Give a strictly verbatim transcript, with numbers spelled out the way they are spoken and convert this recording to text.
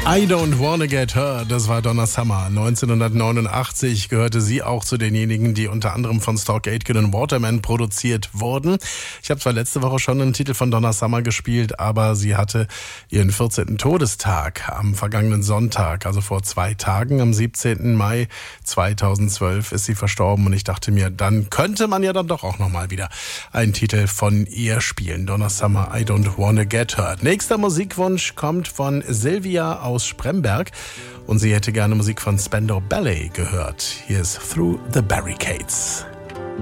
I Don't Wanna Get Hurt, das war Donna Summer. neunzehnhundertneunundachtzig gehörte sie auch zu denjenigen, die unter anderem von Stock Aitken und Waterman produziert wurden. Ich habe zwar letzte Woche schon einen Titel von Donna Summer gespielt, aber sie hatte ihren vierzehnten Todestag am vergangenen Sonntag, also vor zwei Tagen, am siebzehnten Mai zweitausendzwölf ist sie verstorben und ich dachte mir, dann könnte man ja dann doch auch nochmal wieder einen Titel von ihr spielen. Donna Summer, I Don't Wanna Get Hurt. Nächster Musikwunsch kommt von Silvia aus aus Spremberg und sie hätte gerne Musik von Spandau Ballet gehört. Hier ist Through the Barricades.